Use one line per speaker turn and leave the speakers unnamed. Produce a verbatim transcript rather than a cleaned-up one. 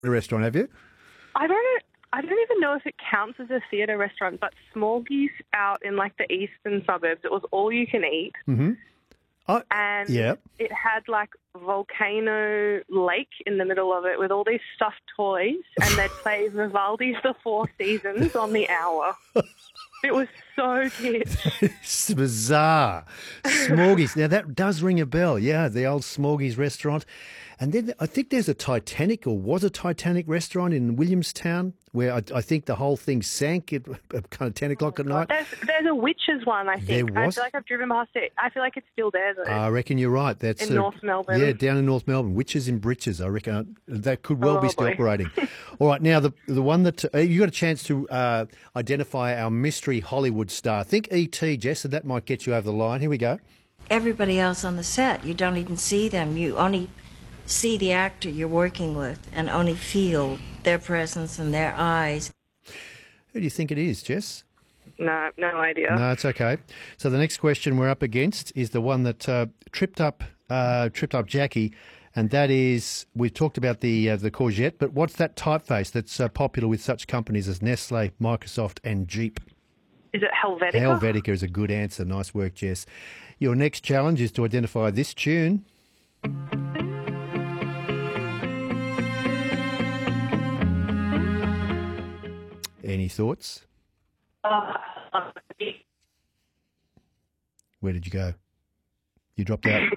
restaurant, have you?
I don't. I don't even know if it counts as a theatre restaurant, but Smorgies out in like the eastern suburbs, it was all you can eat.
Mm-hmm. I,
And
yeah.
it had like volcano lake in the middle of it with all these stuffed toys, and they'd play Vivaldi's The Four Seasons on the hour. It was so kitsch.
It's bizarre. Smorgies. Now, that does ring a bell. Yeah, the old Smorgies restaurant. And then I think there's a Titanic, or was a Titanic restaurant in Williamstown, where I, I think the whole thing sank at, at kind of ten o'clock at night.
There's, there's a witches one, I think.
There
I
was?
feel like I've driven past it. I feel like it's still there, though.
I reckon you're right. That's
In
uh,
North Melbourne.
Yeah, down in North Melbourne. Witches in Breeches. I reckon uh, that could well
Oh,
be still
boy.
operating. All right, now the the one that uh, you got a chance to uh, identify our mystery Hollywood star. Think E T, Jess, and that might get you over the line. Here we go.
Everybody else on the set, you don't even see them. You only see the actor you're working with and only feel their presence and their eyes.
Who do you think it is, Jess?
No, no idea.
No, it's okay. So the next question we're up against is the one that uh, tripped up uh, tripped up Jackie, and that is, we've talked about the uh, the courgette, but what's that typeface that's uh, popular with such companies as Nestle, Microsoft, and Jeep?
Is it Helvetica?
Helvetica is a good answer. Nice work, Jess. Your next challenge is to identify this tune. Any thoughts?
Uh,
Where did you go? You dropped out.